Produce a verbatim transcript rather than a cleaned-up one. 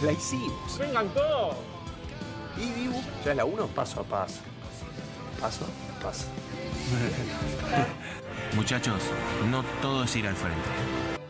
La hicimos. ¡Vengan todos! Y Dibu, ya es la uno, paso a paso. Paso a paso. Muchachos, no todo es ir al frente.